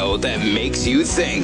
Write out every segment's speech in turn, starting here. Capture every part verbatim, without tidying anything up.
show that makes you think.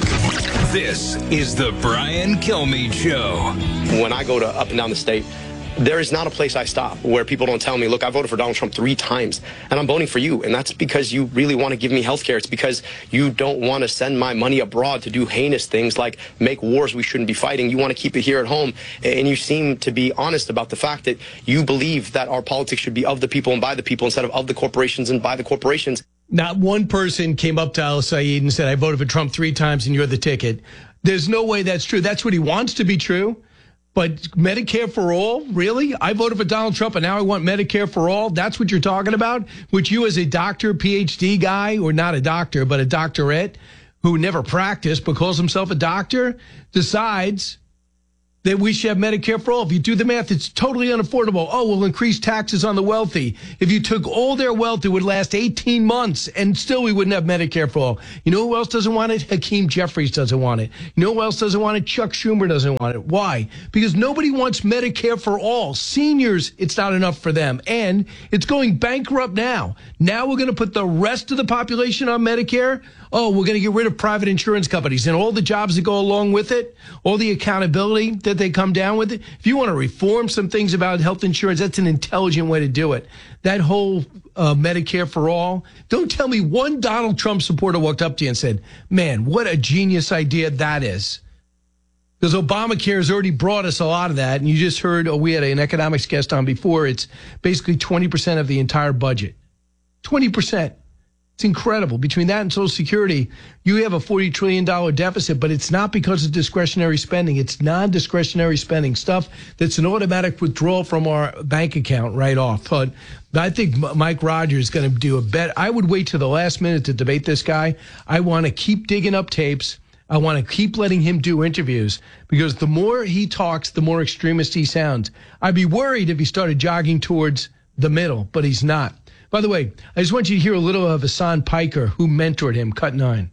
This is the Brian Kilmeade Show. When I go to up and down the state, there is not a place I stop where people don't tell me, look, I voted for Donald Trump three times, and I'm voting for you. And that's because you really want to give me health care. It's because you don't want to send my money abroad to do heinous things like make wars we shouldn't be fighting. You want to keep it here at home. And you seem to be honest about the fact that you believe that our politics should be of the people and by the people instead of of the corporations and by the corporations. Not one person came up to Al Sayed and said, I voted for Trump three times and you're the ticket. There's no way that's true. That's what he wants to be true. But Medicare for all, really? I voted for Donald Trump and now I want Medicare for all? That's what you're talking about? Which you as a doctor, P H D guy, or not a doctor, but a doctorate who never practiced but calls himself a doctor, decides that we should have Medicare for all. If you do the math, it's totally unaffordable. Oh, we'll increase taxes on the wealthy. If you took all their wealth, it would last eighteen months, and still we wouldn't have Medicare for all. You know who else doesn't want it? Hakeem Jeffries doesn't want it. You know who else doesn't want it? Chuck Schumer doesn't want it. Why? Because nobody wants Medicare for all. Seniors, it's not enough for them, and it's going bankrupt now. Now we're going to put the rest of the population on Medicare. Oh, we're going to get rid of private insurance companies and all the jobs that go along with it, all the accountability that they come down with it. If you want to reform some things about health insurance, that's an intelligent way to do it. That whole uh, Medicare for all, don't tell me one Donald Trump supporter walked up to you and said, man, what a genius idea that is. Because Obamacare has already brought us a lot of that. And you just heard, oh, we had an economics guest on before. It's basically twenty percent of the entire budget. twenty percent. It's incredible. Between that and Social Security, you have a forty trillion dollars deficit, but it's not because of discretionary spending. It's non-discretionary spending, stuff that's an automatic withdrawal from our bank account right off. But I think Mike Rogers is going to do a bet. I would wait to the last minute to debate this guy. I want to keep digging up tapes. I want to keep letting him do interviews because the more he talks, the more extremist he sounds. I'd be worried if he started jogging towards the middle, but he's not. By the way, I just want you to hear a little of Hassan Piker, who mentored him, cut nine.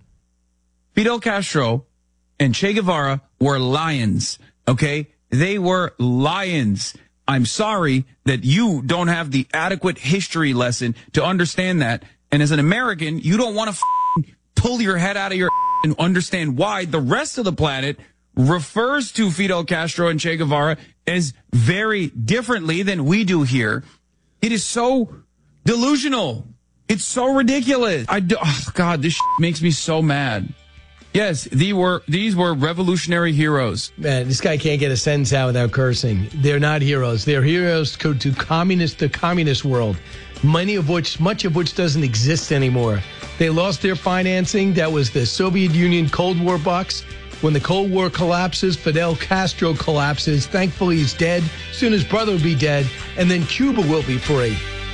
Fidel Castro and Che Guevara were lions, okay? They were lions. I'm sorry that you don't have the adequate history lesson to understand that. And as an American, you don't want to f- pull your head out of your and understand why the rest of the planet refers to Fidel Castro and Che Guevara as very differently than we do here. It is so delusional. It's so ridiculous. I do, oh God, this makes me so mad. Yes, these were these were revolutionary heroes. Man, this guy can't get a sentence out without cursing. They're not heroes. They're heroes to, to communist the communist world, many of which much of which doesn't exist anymore. They lost their financing. That was the Soviet Union Cold War bucks. When the Cold War collapses, Fidel Castro collapses. Thankfully, he's dead. Soon his brother will be dead, and then Cuba will be free.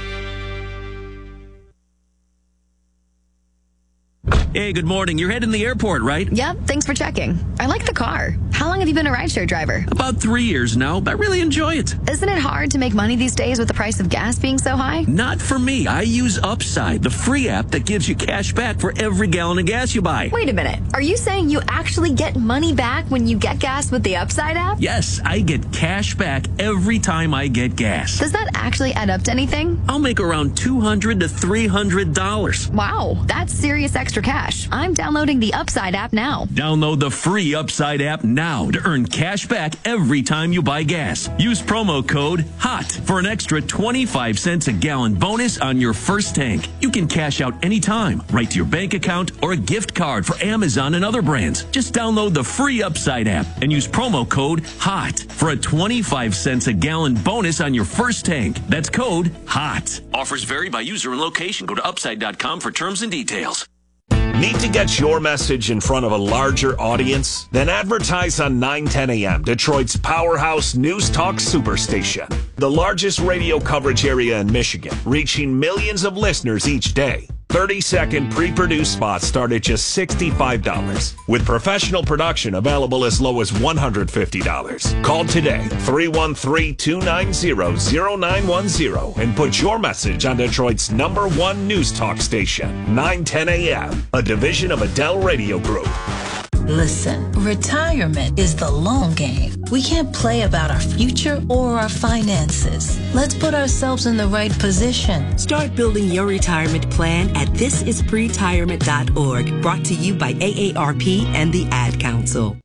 Hey, good morning. You're heading to the airport, right? Yep, thanks for checking. I like the car. How long have you been a rideshare driver? About three years now, but I really enjoy it. Isn't it hard to make money these days with the price of gas being so high? Not for me. I use Upside, the free app that gives you cash back for every gallon of gas you buy. Wait a minute. Are you saying you actually get money back when you get gas with the Upside app? Yes, I get cash back every time I get gas. Does that actually add up to anything? I'll make around two hundred to three hundred dollars. Wow, that's serious extra cash. I'm downloading the Upside app now. Download the free Upside app now to earn cash back every time you buy gas. Use promo code HOT for an extra twenty-five cents a gallon bonus on your first tank. You can cash out anytime, right to your bank account or a gift card for Amazon and other brands. Just download the free Upside app and use promo code HOT for a twenty-five cents a gallon bonus on your first tank. That's code HOT. Offers vary by user and location. Go to upside dot com for terms and details. Need to get your message in front of a larger audience? Then advertise on nine ten A M, Detroit's powerhouse news talk superstation. The largest radio coverage area in Michigan, reaching millions of listeners each day. thirty-second pre-produced spots start at just sixty-five dollars, with professional production available as low as one hundred fifty dollars. Call today, three one three, two nine zero, zero nine one zero, and put your message on Detroit's number one news talk station, nine ten A M, a division of Adele Radio Group. Listen, retirement is the long game. We can't play about our future or our finances. Let's put ourselves in the right position. Start building your retirement plan at this is pretirement dot org. Brought to you by A A R P and the Ad Council.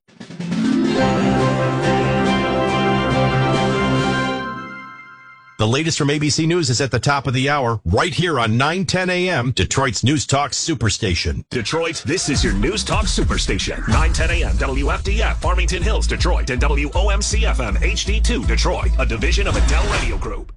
The latest from A B C News is at the top of the hour, right here on nine ten a.m., Detroit's News Talk Superstation. Detroit, this is your News Talk Superstation. nine ten a.m. W F D F, Farmington Hills, Detroit, and W O M C F M H D two, Detroit, a division of Adele Radio Group.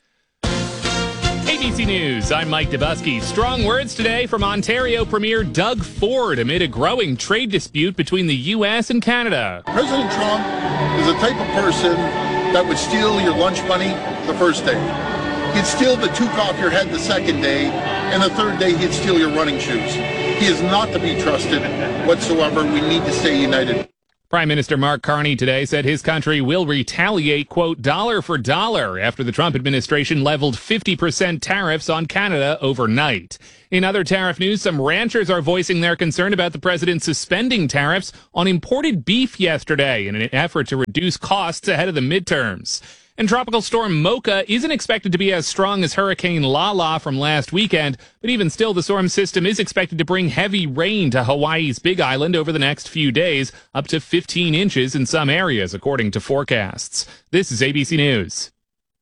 A B C News, I'm Mike Dubusky. Strong words today from Ontario Premier Doug Ford amid a growing trade dispute between the U S and Canada. President Trump is the type of person that would steal your lunch money the first day. He'd steal the toque off your head the second day, and the third day he'd steal your running shoes. He is not to be trusted whatsoever. We need to stay united. Prime Minister Mark Carney today said his country will retaliate, quote, dollar for dollar after the Trump administration leveled fifty percent tariffs on Canada overnight. In other tariff news, some ranchers are voicing their concern about the president suspending tariffs on imported beef yesterday in an effort to reduce costs ahead of the midterms. And Tropical Storm Mocha isn't expected to be as strong as Hurricane Lala from last weekend, but even still, the storm system is expected to bring heavy rain to Hawaii's Big Island over the next few days, up to fifteen inches in some areas, according to forecasts. This is A B C News.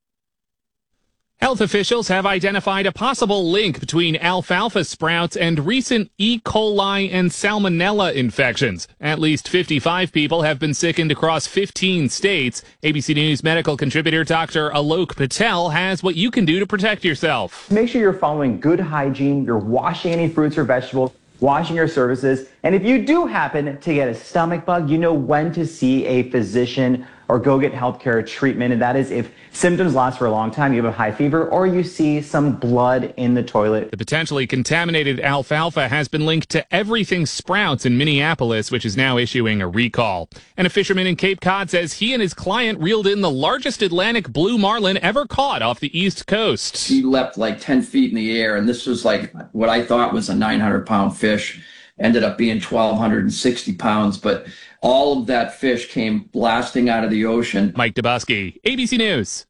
Health officials have identified a possible link between alfalfa sprouts and recent E. coli and salmonella infections. At least fifty-five people have been sickened across fifteen states. A B C News medical contributor Doctor Alok Patel has what you can do to protect yourself. Make sure you're following good hygiene, you're washing any fruits or vegetables, washing your surfaces, and if you do happen to get a stomach bug, you know when to see a physician or go get healthcare treatment, and that is if symptoms last for a long time, you have a high fever, or you see some blood in the toilet. The potentially contaminated alfalfa has been linked to Everything Sprouts in Minneapolis, which is now issuing a recall. And a fisherman in Cape Cod says he and his client reeled in the largest Atlantic blue marlin ever caught off the East Coast. He leapt like ten feet in the air, and this was like what I thought was a nine hundred pound fish. Ended up being twelve sixty pounds, but all of that fish came blasting out of the ocean. Mike Dubusky, A B C News.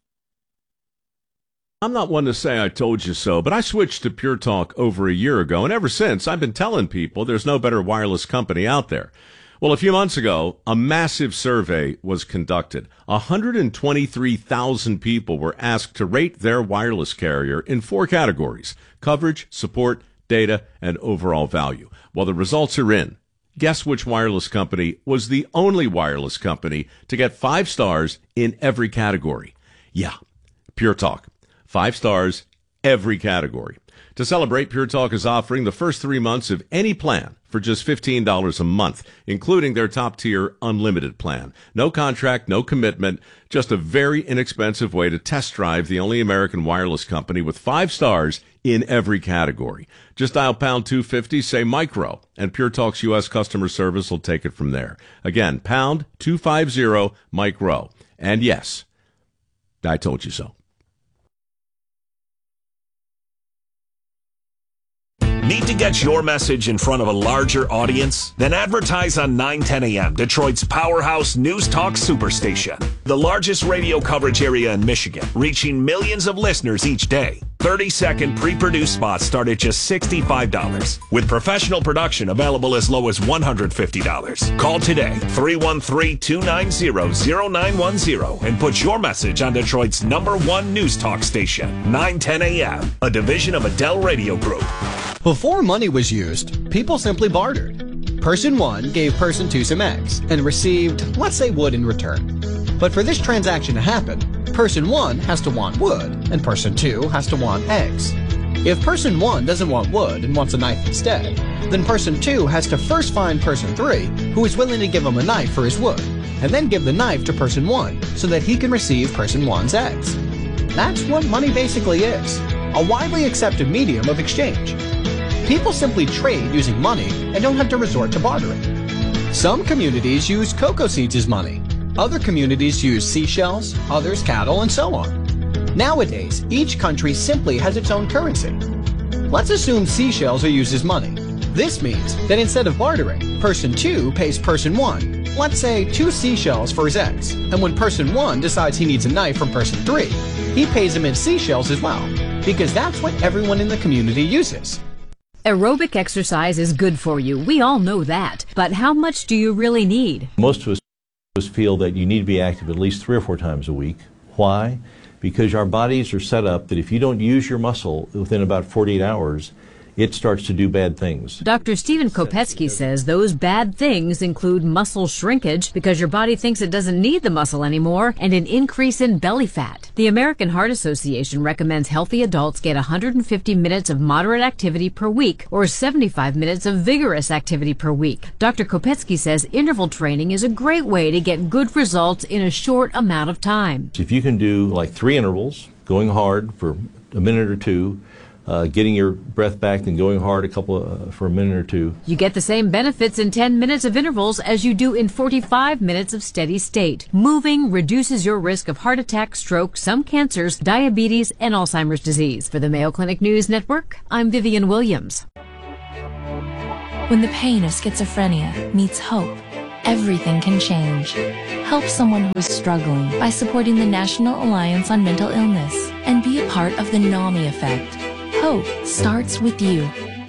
I'm not one to say I told you so, but I switched to Pure Talk over a year ago, and ever since, I've been telling people there's no better wireless company out there. Well, a few months ago, a massive survey was conducted. one hundred twenty-three thousand people were asked to rate their wireless carrier in four categories: coverage, support, data, and overall value. Well, the results are in. Guess which wireless company was the only wireless company to get five stars in every category? Yeah, Pure Talk. Five stars, every category. To celebrate, Pure Talk is offering the first three months of any plan for just fifteen dollars a month, including their top-tier unlimited plan. No contract, no commitment, just a very inexpensive way to test drive the only American wireless company with five stars in every category. Just dial pound two fifty, say micro, and Pure Talk's U S customer service will take it from there. Again, pound two fifty, micro. And yes, I told you so. Need to get your message in front of a larger audience? Then advertise on nine ten a.m., Detroit's powerhouse News Talk Superstation. The largest radio coverage area in Michigan, reaching millions of listeners each day. thirty-second pre-produced spots start at just sixty-five dollars, with professional production available as low as one hundred fifty dollars. Call today, three one three, two nine zero, zero nine one zero, and put your message on Detroit's number one news talk station, nine ten a.m., a division of Adele Radio Group. Before money was used, people simply bartered. Person one gave person two some eggs and received, let's say, wood in return. But for this transaction to happen, person one has to want wood and person two has to want eggs. If person one doesn't want wood and wants a knife instead, then person two has to first find person three who is willing to give him a knife for his wood, and then give the knife to person one so that he can receive person one's eggs. That's what money basically is, a widely accepted medium of exchange. People simply trade using money and don't have to resort to bartering. Some communities use cocoa seeds as money. Other communities use seashells, others cattle, and so on. Nowadays, each country simply has its own currency. Let's assume seashells are used as money. This means that instead of bartering, person two pays person one, let's say two seashells for his eggs. And when person one decides he needs a knife from person three, he pays him in seashells as well, because that's what everyone in the community uses. Aerobic exercise is good for you. We all know that. But how much do you really need? Most of us feel that you need to be active at least three or four times a week. Why? Because our bodies are set up that if you don't use your muscle within about forty-eight hours, it starts to do bad things. Doctor Stephen Kopetsky says those bad things include muscle shrinkage because your body thinks it doesn't need the muscle anymore, and an increase in belly fat. The American Heart Association recommends healthy adults get one hundred fifty minutes of moderate activity per week or seventy-five minutes of vigorous activity per week. Doctor Kopetsky says interval training is a great way to get good results in a short amount of time. If you can do like three intervals, going hard for a minute or two, Uh, getting your breath back and going hard a couple uh, for a minute or two. You get the same benefits in ten minutes of intervals as you do in forty-five minutes of steady state. Moving reduces your risk of heart attack, stroke, some cancers, diabetes, and Alzheimer's disease. For the Mayo Clinic News Network, I'm Vivian Williams. When the pain of schizophrenia meets hope, everything can change. Help someone who is struggling by supporting the National Alliance on Mental Illness and be a part of the NAMI effect. Hope starts with you.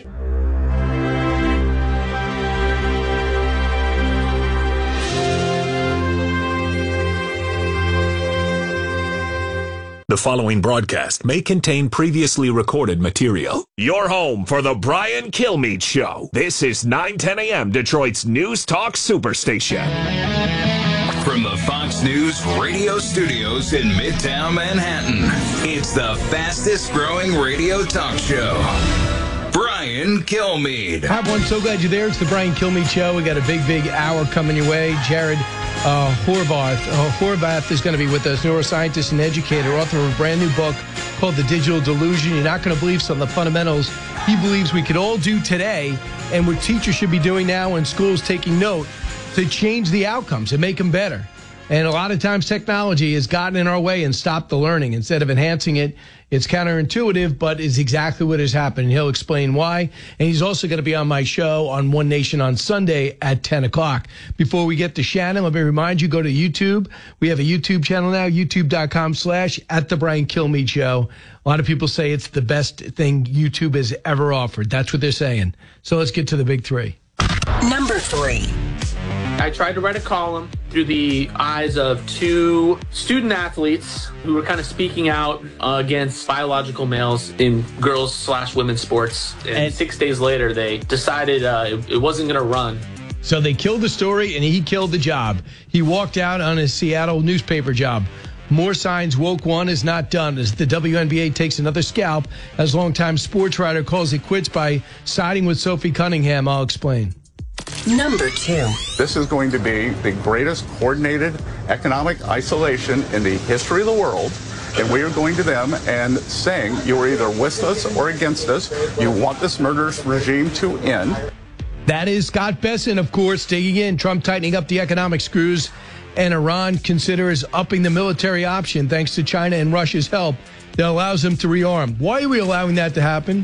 The following broadcast may contain previously recorded material. Your home for the Brian Kilmeade Show. This is nine ten a m Detroit's News Talk Superstation. From the Fox News radio studios in Midtown Manhattan, it's the fastest growing radio talk show. Brian Kilmeade. Hi, everyone. So glad you're there. It's the Brian Kilmeade Show. We got a big, big hour coming your way. Jared uh, Horvath. Uh, Horvath is going to be with us, neuroscientist and educator, author of a brand new book called The Digital Delusion. You're not going to believe some of the fundamentals he believes we could all do today and what teachers should be doing now and schools taking note to change the outcomes and make them better. And a lot of times technology has gotten in our way and stopped the learning. Instead of enhancing it, it's counterintuitive, but is exactly what has happened. And he'll explain why. And he's also going to be on my show on One Nation on Sunday at ten o'clock. Before we get to Shannon, let me remind you, go to YouTube. We have a YouTube channel now, youtube.com slash at the Brian Kilmeade Show. A lot of people say it's the best thing YouTube has ever offered. That's what they're saying. So let's get to the big three. Number three. I tried to write a column through the eyes of two student athletes who were kind of speaking out uh, against biological males in girls slash women's sports. And, and six days later, they decided uh, it, it wasn't going to run. So they killed the story and he killed the job. He walked out on his Seattle newspaper job. More signs woke one is not done as the W N B A takes another scalp as longtime sports writer calls it quits by siding with Sophie Cunningham. I'll explain. Number two. This is going to be the greatest coordinated economic isolation in the history of the world. And we are going to them and saying you are either with us or against us. You want this murderous regime to end. That is Scott Bessent, of course, digging in. Trump tightening up the economic screws. And Iran considers upping the military option thanks to China and Russia's help that allows them to rearm. Why are we allowing that to happen?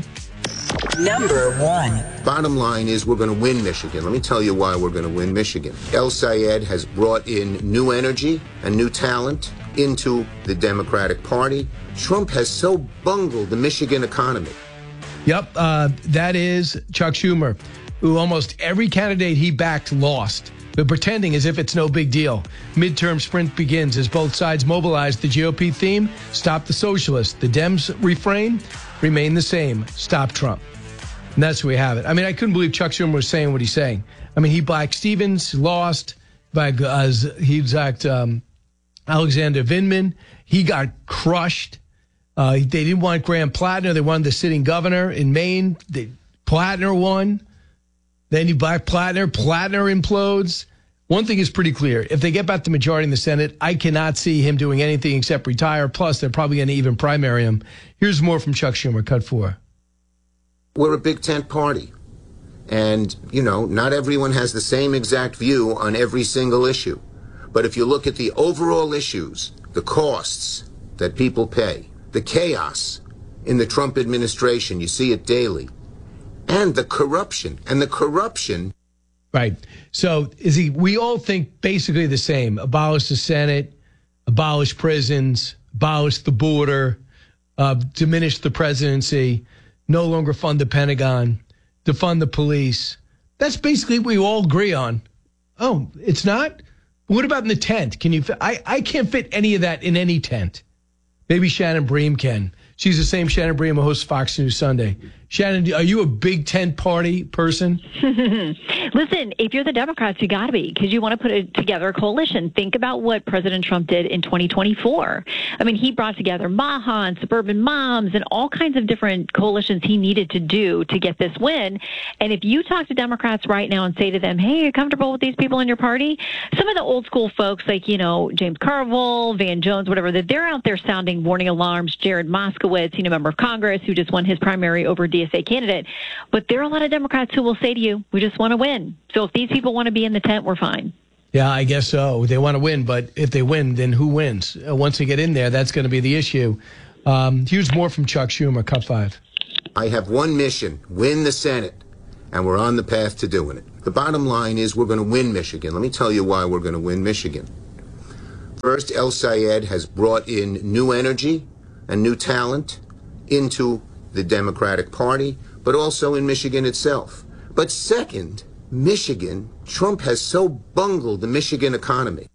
Number one. Bottom line is we're going to win Michigan. Let me tell you why we're going to win Michigan. El Sayed has brought in new energy and new talent into the Democratic Party. Trump has so bungled the Michigan economy. Yep, uh, that is Chuck Schumer, who almost every candidate he backed lost. But pretending as if it's no big deal. Midterm sprint begins as both sides mobilize the G O P theme, stop the socialists. The Dems refrain, remain the same, stop Trump. And that's where we have it. I mean, I couldn't believe Chuck Schumer was saying what he's saying. I mean, he backed Stevens, lost. By, uh, he backed um, Alexander Vindman. He got crushed. Uh, they didn't want Graham Plattner. They wanted the sitting governor in Maine. They, Plattner won. Then you back Plattner. Plattner implodes. One thing is pretty clear. If they get back the majority in the Senate, I cannot see him doing anything except retire. Plus, they're probably going to even primary him. Here's more from Chuck Schumer, cut four. We're a big tent party. And, you know, not everyone has the same exact view on every single issue. But if you look at the overall issues, the costs that people pay, the chaos in the Trump administration, you see it daily. and the corruption. And the corruption. Right. So is he? We all think basically the same. Abolish the Senate, abolish prisons, abolish the border, uh, diminish the presidency, no longer fund the Pentagon, defund the police. That's basically what we all agree on. Oh, it's not? What about in the tent? Can you? I, I can't fit any of that in any tent. Maybe Shannon Bream can. She's the same Shannon Bream who hosts Fox News Sunday. Shannon, are you a big tent party person? Listen, if you're the Democrats, you got to be, because you want to put a, together a coalition. Think about what President Trump did in twenty twenty-four. I mean, he brought together Maha and Suburban Moms and all kinds of different coalitions he needed to do to get this win. And if you talk to Democrats right now and say to them, hey, are you comfortable with these people in your party? Some of the old school folks like, you know, James Carville, Van Jones, whatever, that they're out there sounding warning alarms. Jared Moskowitz, you know, member of Congress who just won his primary over D S A candidate. But there are a lot of Democrats who will say to you, we just want to win. So if these people want to be in the tent, we're fine. Yeah, I guess so. They want to win, but if they win, then who wins? Uh, once they get in there, that's going to be the issue. Um, here's more from Chuck Schumer, Cut five. I have one mission, win the Senate, and we're on the path to doing it. The bottom line is we're going to win Michigan. Let me tell you why we're going to win Michigan. First, El Sayed has brought in new energy and new talent into the Democratic Party, but also in Michigan itself. But second, Michigan, Trump has so bungled the Michigan economy.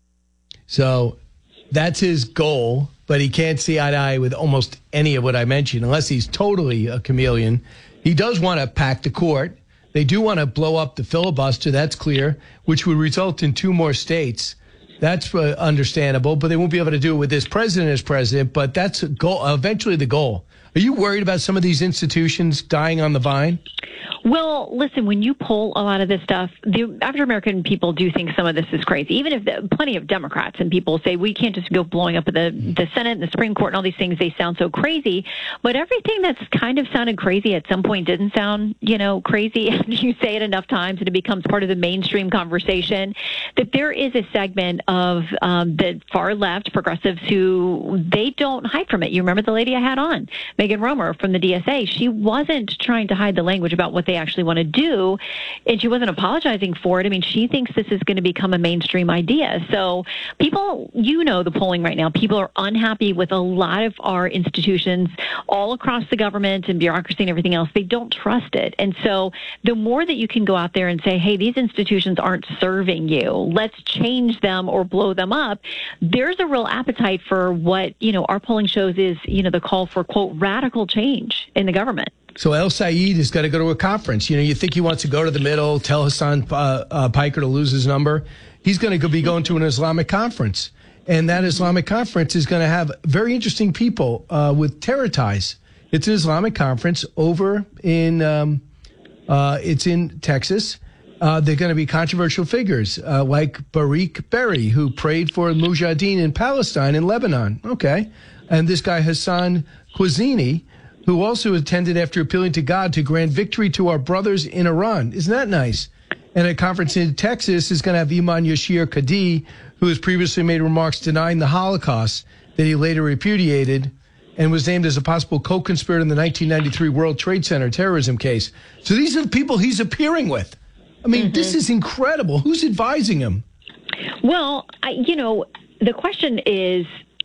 So that's his goal, but he can't see eye to eye with almost any of what I mentioned, unless he's totally a chameleon. He does want to pack the court. They do want to blow up the filibuster, that's clear, which would result in two more states. That's uh, understandable, but they won't be able to do it with this president as president, but that's a goal, eventually the goal. Are you worried about some of these institutions dying on the vine? Well, listen, when you pull a lot of this stuff, the African-American people do think some of this is crazy. Even if the, plenty of Democrats and people say we can't just go blowing up the, the Senate and the Supreme Court and all these things, they sound so crazy. But everything that's kind of sounded crazy at some point didn't sound, you know, crazy. And you say it enough times and it becomes part of the mainstream conversation. That there is a segment of um, the far left progressives who they don't hide from it. You remember the lady I had on, Megan Romer from the D S A. She wasn't trying to hide the language about what they actually want to do, and she wasn't apologizing for it. I mean, she thinks this is going to become a mainstream idea. So people, you know, the polling right now, people are unhappy with a lot of our institutions all across the government and bureaucracy and everything else. They don't trust it. And so the more that you can go out there and say, hey, these institutions aren't serving you, let's change them or blow them up, there's a real appetite for what, you know, our polling shows is, you know, the call for, quote, radical change in the government. So El Sayed has got to go to a conference. You know, you think he wants to go to the middle, tell Hassan uh, uh, Piker to lose his number. He's going to be going to an Islamic conference. And that Islamic conference is going to have very interesting people uh, with terror ties. It's an Islamic conference over in, um, uh, it's in Texas. Uh, they're going to be controversial figures uh, like Barik Berry, who prayed for Mujahideen in Palestine and Lebanon. Okay. And this guy Hassan Khwarizmi, who also attended after appealing to God to grant victory to our brothers in Iran. Isn't that nice? And a conference in Texas is going to have Iman Yashir Qadi, who has previously made remarks denying the Holocaust that he later repudiated and was named as a possible co-conspirator in the nineteen ninety-three World Trade Center terrorism case. So these are the people he's appearing with. I mean, mm-hmm. This is incredible. Who's advising him? Well, I, you know, the question is,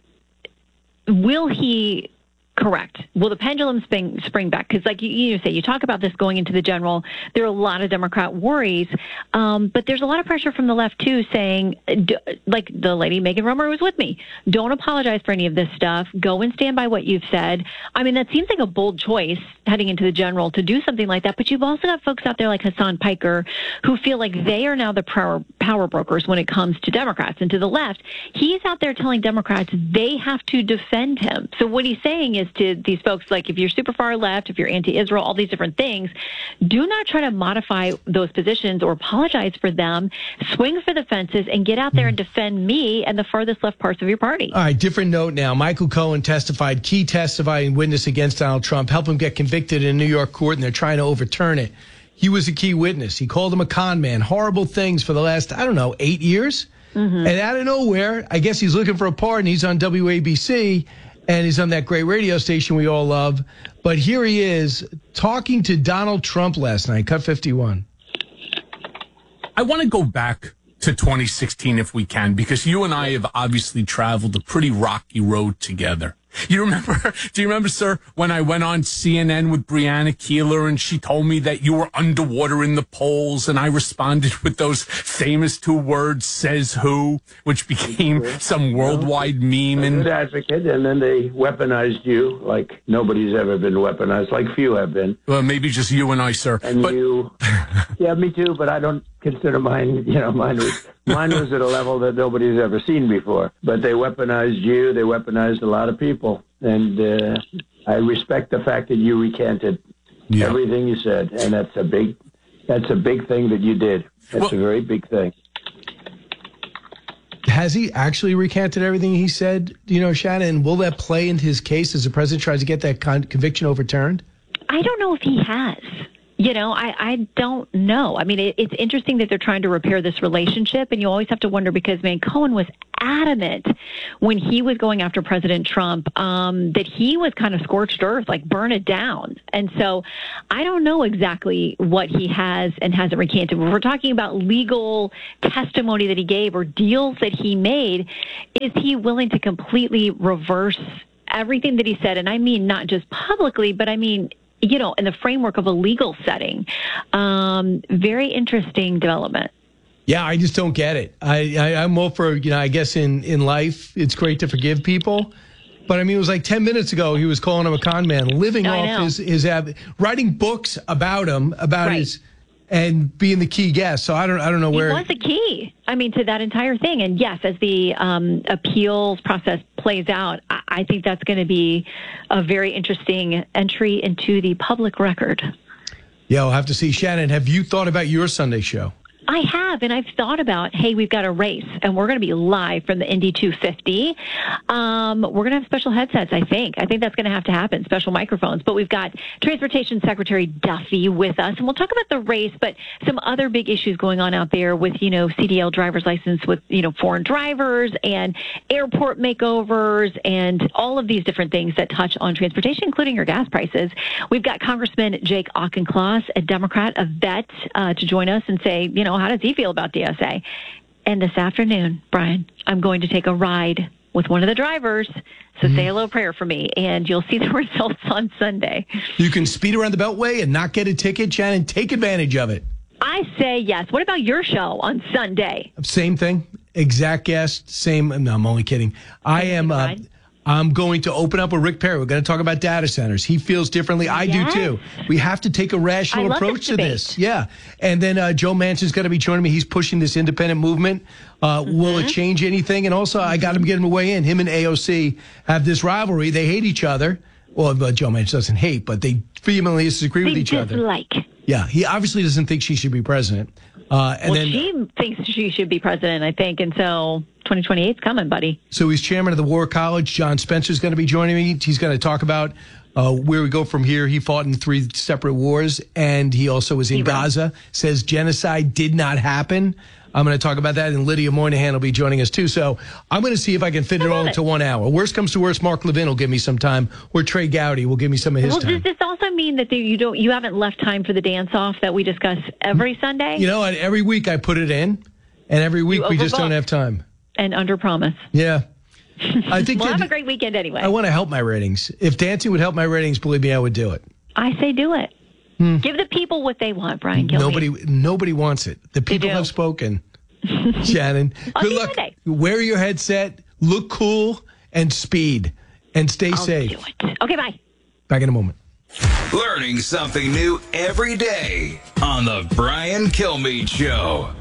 will he... Correct. Will the pendulum spring, spring back? Because like you, you say, you talk about this going into the general, there are a lot of Democrat worries, um, but there's a lot of pressure from the left, too, saying, d- like the lady Megan Romer was with me, don't apologize for any of this stuff. Go and stand by what you've said. I mean, that seems like a bold choice heading into the general to do something like that, but you've also got folks out there like Hassan Piker who feel like they are now the power, power brokers when it comes to Democrats and to the left. He's out there telling Democrats they have to defend him. So what he's saying is, to these folks, like if you're super far left, if you're anti-Israel, all these different things, do not try to modify those positions or apologize for them. Swing for the fences and get out there and defend me and the farthest left parts of your party. All right, different note now. Michael Cohen testified, key testifying witness against Donald Trump, helped him get convicted in a New York court, and they're trying to overturn it. He was a key witness. He called him a con man, horrible things for the last, I don't know, eight years. Mm-hmm. And out of nowhere, I guess he's looking for a pardon. He's on W A B C. and he's on that great radio station we all love. But here he is talking to Donald Trump last night, Cut fifty-one. I want to go back to twenty sixteen if we can, because you and I have obviously traveled a pretty rocky road together. You remember, do you remember, sir, when I went on C N N with Brianna Keeler and she told me that you were underwater in the polls, and I responded with those famous two words, says who, which became some worldwide meme. And And good advocate, and then they weaponized you like nobody's ever been weaponized, like few have been. well, maybe just you and I, sir. And But you, yeah, me too, but I don't consider mine, you know, mine was, mine was at a level that nobody's ever seen before. But they weaponized you, they weaponized a lot of people. And uh, I respect the fact that you recanted Yeah. everything you said. And that's a big, that's a big thing that you did. That's a very big thing. Has he actually recanted everything he said, you know, Shannon? Will that play into his case as the president tries to get that con- conviction overturned? I don't know if he has. You know, I, I don't know. I mean, it, it's interesting that they're trying to repair this relationship, and you always have to wonder because, man, Cohen was adamant when he was going after President Trump um, that he was kind of scorched earth, like burn it down. And so I don't know exactly what he has and hasn't recanted. When we're talking about legal testimony that he gave or deals that he made, is he willing to completely reverse everything that he said? And I mean not just publicly, but I mean you know, in the framework of a legal setting. Um, very interesting development. Yeah, I just don't get it. I, I, I'm all for, you know, I guess in, in life, it's great to forgive people. But I mean, it was like ten minutes ago, he was calling him a con man, living I off know. his, his, ab- writing books about him, about Right. his, and being the key guest. So I don't, I don't know He where. was the key, I mean, to that entire thing. And yes, as the um, appeals process plays out, I, I think that's going to be a very interesting entry into the public record. Yeah, we'll have to see. Shannon, have you thought about your Sunday show? I have, and I've thought about, hey, we've got a race, and we're going to be live from the Indy two fifty. Um, we're going to have special headsets, I think. I think that's going to have to happen, special microphones. But we've got Transportation Secretary Duffy with us, and we'll talk about the race, but some other big issues going on out there with, you know, C D L driver's license with, you know, foreign drivers and airport makeovers and all of these different things that touch on transportation, including your gas prices. We've got Congressman Jake Auchincloss, a Democrat, a vet, uh, to join us and say, you know, how does he feel about D S A? And this afternoon, Brian, I'm going to take a ride with one of the drivers. So Mm-hmm. say a little prayer for me, and you'll see the results on Sunday. You can speed around the Beltway and not get a ticket, Shannon. Take advantage of it. I say yes. What about your show on Sunday? Same thing. Exact guest. Same. No, I'm only kidding. I am. Uh, I'm going to open up with Rick Perry. We're going to talk about data centers. He feels differently. I Yes. do too. We have to take a rational I love approach this to debate. this. Yeah. And then uh, Joe Manchin's going to be joining me. He's pushing this independent movement. Uh, Mm-hmm. Will it change anything? And also, I got him getting him to weigh in. Him and A O C have this rivalry. They hate each other. Well, but Joe Manchin doesn't hate, but they vehemently disagree with They each other. dislike. Yeah. He obviously doesn't think she should be president. Uh, and well, then, she thinks she should be president, I think, and so twenty twenty-eight's coming, buddy. So he's chairman of the War College. John Spencer's going to be joining me. He's going to talk about uh, where we go from here. He fought in three separate wars, and he also was in Hero. Gaza. Says genocide did not happen. I'm going to talk about that, and Lydia Moynihan will be joining us, too. So I'm going to see if I can fit it all into one hour. Worst comes to worst, Mark Levin will give me some time, or Trey Gowdy will give me some of his Well, time. does this also mean that you don't you haven't left time for the dance-off that we discuss every Sunday? You know what? Every week I put it in, and every week You we just overbook. don't have time. And under promise. Yeah. I think We'll that- have a great weekend anyway. I want to help my ratings. If dancing would help my ratings, believe me, I would do it. I say do it. Hmm. Give the people what they want, Brian Gilby. Nobody, nobody wants it. The people do. have spoken. Shannon, I'll good see you luck. Monday. Wear your headset, look cool, and speed, and stay I'll safe. do it. Okay, bye. Back in a moment. Learning something new every day on the Brian Kilmeade Show.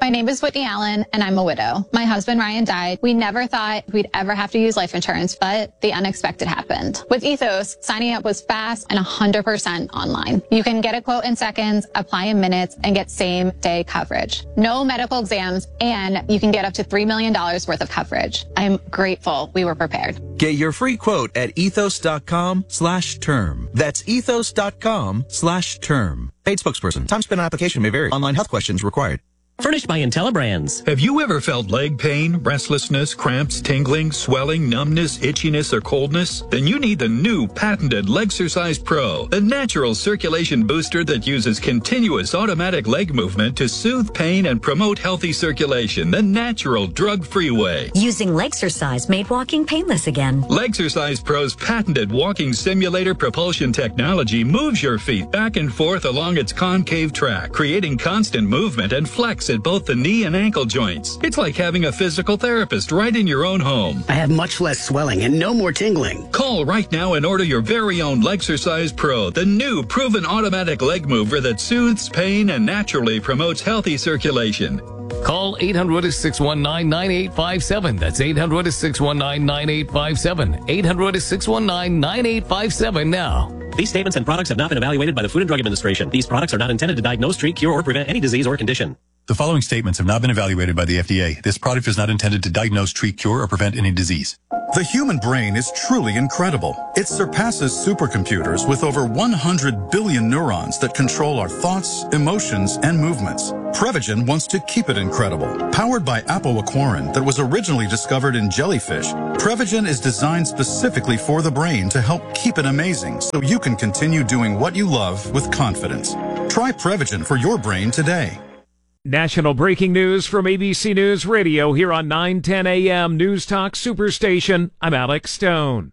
My name is Whitney Allen, and I'm a widow. My husband, Ryan, died. We never thought we'd ever have to use life insurance, but the unexpected happened. With Ethos, signing up was fast and one hundred percent online. You can get a quote in seconds, apply in minutes, and get same-day coverage. No medical exams, and you can get up to three million dollars worth of coverage. I'm grateful we were prepared. Get your free quote at ethos.com slash term. That's ethos.com slash term. Paid spokesperson. Time spent on application may vary. Online health questions required. Furnished by IntelliBrands. Have you ever felt leg pain, restlessness, cramps, tingling, swelling, numbness, itchiness, or coldness? Then you need the new patented Legsercise Pro, a natural circulation booster that uses continuous automatic leg movement to soothe pain and promote healthy circulation the natural, drug-free way. Using Legsercise made walking painless again. Legsercise Pro's patented walking simulator propulsion technology moves your feet back and forth along its concave track, creating constant movement and flex at both the knee and ankle joints. It's like having a physical therapist right in your own home. I have much less swelling and no more tingling. Call right now and order your very own Legsercise Pro, the new proven automatic leg mover that soothes pain and naturally promotes healthy circulation. Call eight hundred, six one nine, nine eight five seven. That's eight hundred, six one nine, nine eight five seven. eight hundred, six one nine, nine eight five seven now. These statements and products have not been evaluated by the Food and Drug Administration. These products are not intended to diagnose, treat, cure, or prevent any disease or condition. The following statements have not been evaluated by the F D A. This product is not intended to diagnose, treat, cure, or prevent any disease. The human brain is truly incredible. It surpasses supercomputers with over one hundred billion neurons that control our thoughts, emotions, and movements. Prevagen wants to keep it incredible. Powered by apoaquarin that was originally discovered in jellyfish, Prevagen is designed specifically for the brain to help keep it amazing so you can continue doing what you love with confidence. Try Prevagen for your brain today. National breaking news from A B C News Radio here on nine ten A M News Talk Superstation. I'm Alex Stone.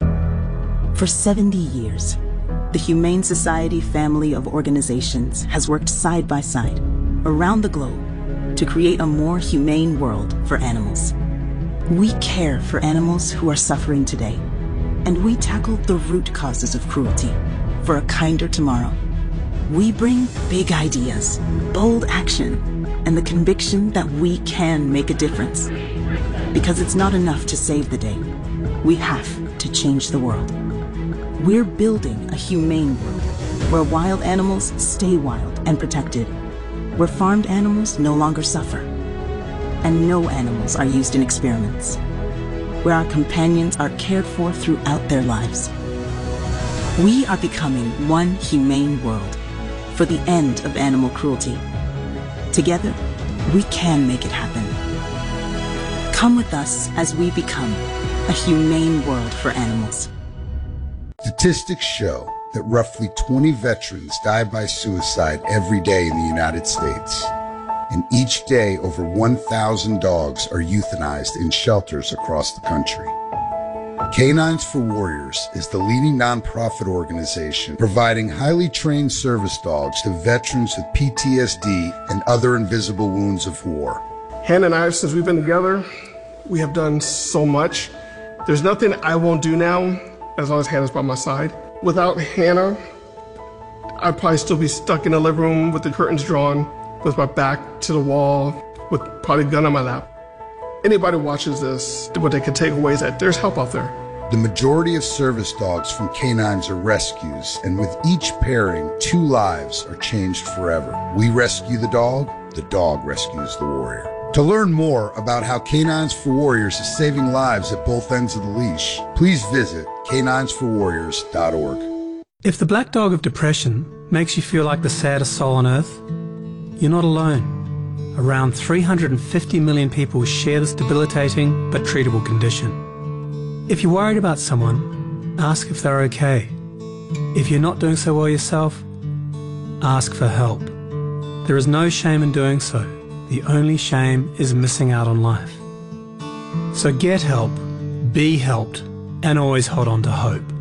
For seventy years, the Humane Society family of organizations has worked side by side around the globe to create a more humane world for animals. We care for animals who are suffering today, and we tackle the root causes of cruelty for a kinder tomorrow. We bring big ideas, bold action, and the conviction that we can make a difference. Because it's not enough to save the day. We have to change the world. We're building a humane world where wild animals stay wild and protected, where farmed animals no longer suffer, and no animals are used in experiments, where our companions are cared for throughout their lives. We are becoming one humane world for the end of animal cruelty. Together, we can make it happen. Come with us as we become a humane world for animals. Statistics show that roughly twenty veterans die by suicide every day in the United States. And each day, over one thousand dogs are euthanized in shelters across the country. Canines for Warriors is the leading nonprofit organization providing highly trained service dogs to veterans with P T S D and other invisible wounds of war. Hannah and I, since we've been together, we have done so much. There's nothing I won't do now as long as Hannah's by my side. Without Hannah, I'd probably still be stuck in the living room with the curtains drawn, with my back to the wall, with probably a gun on my lap. Anybody watches this, what they can take away is that there's help out there. The majority of service dogs from canines are rescues, and with each pairing, two lives are changed forever. We rescue the dog, the dog rescues the warrior. To learn more about how Canines for Warriors is saving lives at both ends of the leash, please visit canines for warriors dot org. If the black dog of depression makes you feel like the saddest soul on earth, you're not alone. Around three hundred fifty million people share this debilitating but treatable condition. If you're worried about someone, ask if they're okay. If you're not doing so well yourself, ask for help. There is no shame in doing so. The only shame is missing out on life. So get help, be helped, and always hold on to hope.